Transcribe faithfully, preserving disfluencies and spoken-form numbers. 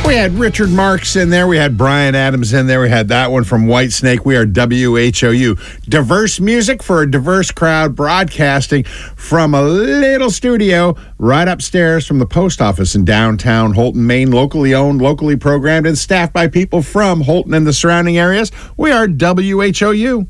We had Richard Marks in there. We had Brian Adams in there. We had that one from Whitesnake. We are W H O U. Diverse music for a diverse crowd, broadcasting from a little studio right upstairs from the post office in downtown Holton, Maine. Locally owned, locally programmed, and staffed by people from Holton and the surrounding areas. We are W H O U.